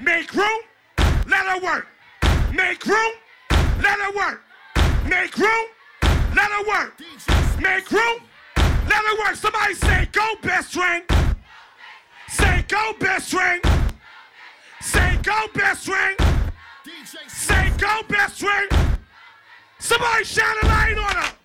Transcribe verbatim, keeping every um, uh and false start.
Make room, let her work. Make room, let her work. Make room, let her work. Make room, let her work. Somebody say, go best friend. Say, go best friend. Say, go best friend. Say, go best friend. Somebody shine a light on her.